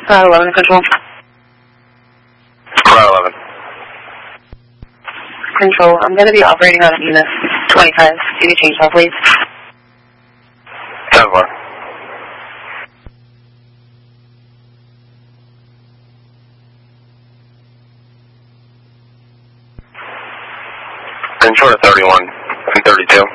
11 Control. Route 11. Control, I'm going to be operating on a unit 25. Can you change that, please? 10-1. Control to 31 and 32.